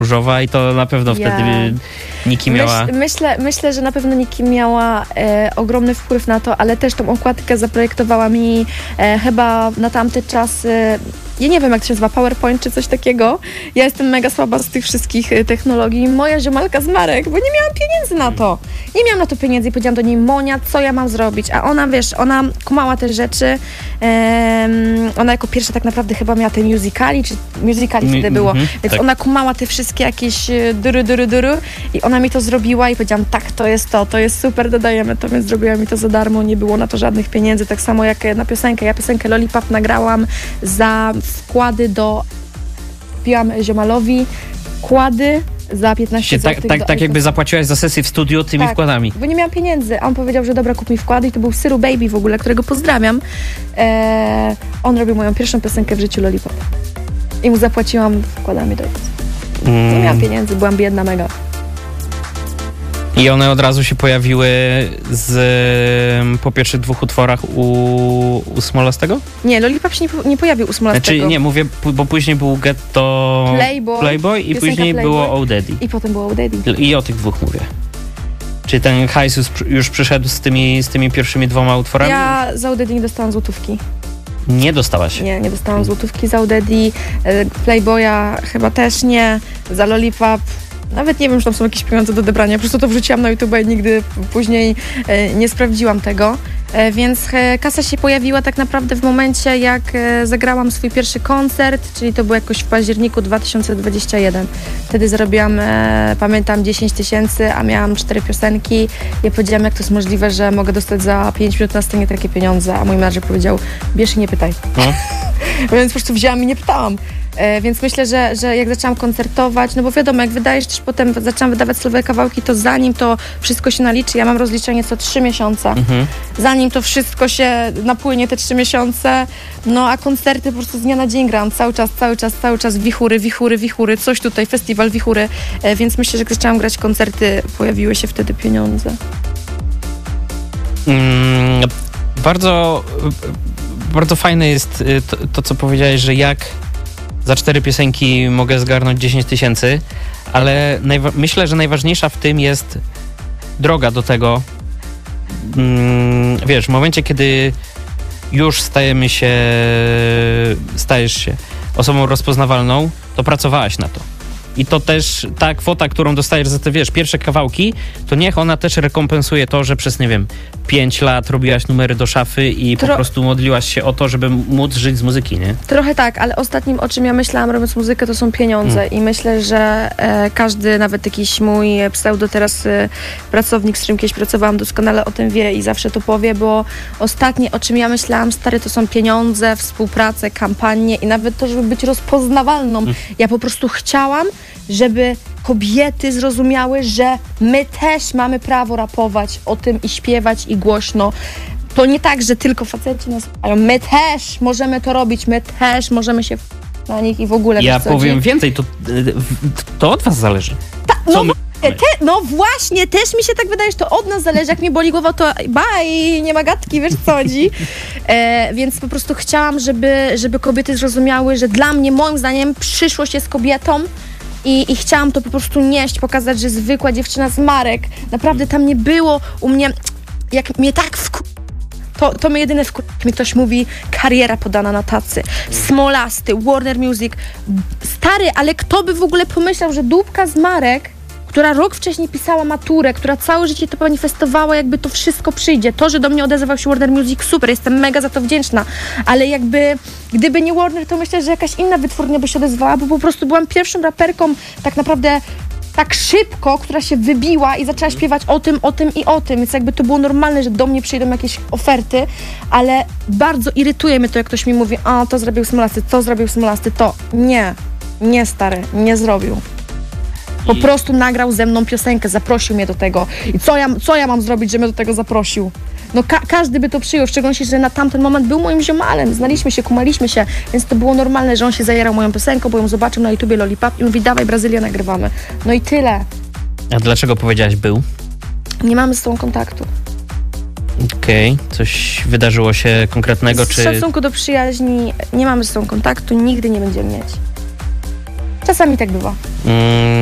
różowa i to na pewno wtedy Nicki miała... Myślę, że na pewno Nicki miała ogromny wpływ na to, ale też tą okładkę zaprojektowała mi chyba na tamte czasy, ja nie wiem jak to się nazywa, PowerPoint czy coś takiego. Ja jestem mega słaba z tych wszystkich technologii. Moja ziomalka z Marek, bo nie miałam pieniędzy na to. Nie miałam na to pieniędzy i powiedziałam do niej: Monia, co ja mam zrobić? A ona, wiesz, ona kumała te rzeczy. Ona jako pierwsza tak naprawdę chyba miała te musicali wtedy było. Więc tak. Ona kumała te wszystkie jakieś dury i ona mi to zrobiła i powiedziałam: tak, to jest super, dodajemy to, więc zrobiła mi to za darmo, nie było na to żadnych pieniędzy. Tak samo jak na piosenkę. Ja piosenkę Lollipop nagrałam za wkłady kupiłam ziomalowi wkłady za 15 zł. Tak jakby zapłaciłaś za sesję w studiu tymi wkładami. Bo nie miałam pieniędzy. A on powiedział, że dobra, kup mi wkłady i to był Syru Baby w ogóle, którego pozdrawiam. On robił moją pierwszą piosenkę w życiu, Lollipop. I mu zapłaciłam wkładami do Nie miałam pieniędzy, byłam biedna mega. I one od razu się pojawiły po pierwszych 2 utworach u Smolastego? Nie, Lollipop się nie pojawił u Smolastego. Znaczy nie, mówię, bo później był Ghetto Playboy i później Playboy. było Oh Daddy. I potem było Oh Daddy. I o tych 2 mówię. Czy ten hajs już przyszedł z tymi pierwszymi 2 utworami? Ja za Oh Daddy nie dostałam złotówki. Nie dostałaś? Nie dostałam złotówki za Oh Daddy. Playboya chyba też nie. Za Lollipop nawet nie wiem, czy tam są jakieś pieniądze do odebrania. Po prostu to wrzuciłam na YouTube i nigdy później nie sprawdziłam tego. Więc kasa się pojawiła tak naprawdę w momencie, jak zagrałam swój pierwszy koncert, czyli to było jakoś w październiku 2021. Wtedy zarobiłam, pamiętam, 10 000, a miałam 4 piosenki. Ja powiedziałam, jak to jest możliwe, że mogę dostać za 5 minut na scenie takie pieniądze, a mój menadżer powiedział: bierz i nie pytaj. Więc po prostu wzięłam i nie pytałam. Więc myślę, że jak zaczęłam koncertować, no bo wiadomo, jak wydajesz też potem, zaczęłam wydawać solowe kawałki, to zanim to wszystko się naliczy, ja mam rozliczenie co 3 miesiące. Zanim to wszystko się napłynie, te 3 miesiące, no a koncerty po prostu z dnia na dzień gram, cały czas wichury, coś tutaj, festiwal wichury, więc myślę, że jak zaczęłam grać koncerty, pojawiły się wtedy pieniądze. Bardzo, bardzo fajne jest to, co powiedziałeś, że jak za 4 piosenki mogę zgarnąć 10 000, ale myślę, że najważniejsza w tym jest droga do tego. Wiesz, w momencie, kiedy już stajesz się osobą rozpoznawalną, to pracowałaś na to. I to też ta kwota, którą dostajesz za te, wiesz, pierwsze kawałki, to niech ona też rekompensuje to, że przez, nie wiem, 5 lat robiłaś numery do szafy i po prostu modliłaś się o to, żeby móc żyć z muzyki, nie? Trochę tak, ale ostatnim, o czym ja myślałam robiąc muzykę, to są pieniądze i myślę, że każdy, nawet jakiś mój pseudo teraz pracownik, z którym kiedyś pracowałam, doskonale o tym wie i zawsze to powie, bo ostatnie, o czym ja myślałam, stary, to są pieniądze, współpracę, kampanie i nawet to, żeby być rozpoznawalną. Ja po prostu chciałam, żeby kobiety zrozumiały, że my też mamy prawo rapować o tym i śpiewać i głośno. To nie tak, że tylko faceci nas słuchają. My też możemy to robić, my też możemy się na nich i w ogóle... Ja powiem więcej, to od was zależy. No właśnie, też mi się tak wydaje, że to od nas zależy. Jak mnie boli głowa, to bye, nie ma gadki, wiesz co chodzi. Więc po prostu chciałam, żeby kobiety zrozumiały, że dla mnie, moim zdaniem, przyszłość jest kobietą. I chciałam to po prostu nieść, pokazać, że zwykła dziewczyna z Marek, naprawdę tam nie było u mnie, jak mnie tak to mnie jedyne jak mi ktoś mówi, kariera podana na tacy, Smolasty, Warner Music, stary, ale kto by w ogóle pomyślał, że dupka z Marek, która rok wcześniej pisała maturę, która całe życie to manifestowała, jakby to wszystko przyjdzie. To, że do mnie odezwał się Warner Music, super, jestem mega za to wdzięczna, ale jakby, gdyby nie Warner, to myślę, że jakaś inna wytwórnia by się odezwała, bo po prostu byłam pierwszą raperką tak naprawdę tak szybko, która się wybiła i zaczęła śpiewać o tym, więc jakby to było normalne, że do mnie przyjdą jakieś oferty, ale bardzo irytuje mnie to, jak ktoś mi mówi: o, to zrobił Smolasty, to. Nie stary, nie zrobił. Po prostu nagrał ze mną piosenkę, zaprosił mnie do tego. I co ja mam zrobić, że mnie do tego zaprosił? No każdy by to przyjął, w szczególności, że na tamten moment był moim ziomalem. Znaliśmy się, kumaliśmy się, więc to było normalne, że on się zajarał moją piosenką, bo ją zobaczył na YouTubie Lollipop i mówi: dawaj, Brazylia, nagrywamy. No i tyle. A dlaczego powiedziałaś był? Nie mamy z tą kontaktu. Okej. Coś wydarzyło się konkretnego, W stosunku do przyjaźni nie mamy z tą kontaktu, nigdy nie będziemy mieć. Czasami tak bywa.